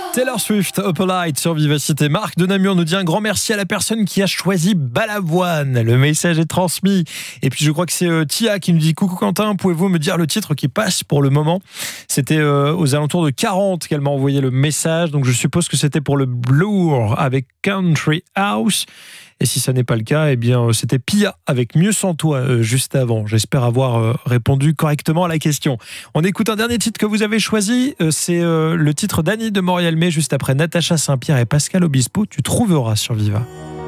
Taylor Swift, Up All Night sur Vivacité. Marc de Namur nous dit un grand merci à la personne qui a choisi Balavoine. Le message est transmis. Et puis je crois que c'est Tia qui nous dit coucou Quentin, pouvez-vous me dire le titre qui passe pour le moment? C'était aux alentours de 40 qu'elle m'a envoyé le message. Donc je suppose que c'était pour le Blur avec Country House. Et si ça n'est pas le cas, eh bien, c'était Pia avec Mieux sans toi juste avant. J'espère avoir répondu correctement à la question. On écoute un dernier titre que vous avez choisi. C'est le titre d'Annie de Montréal, mais juste après Natacha Saint-Pierre et Pascal Obispo. Tu trouveras sur Viva.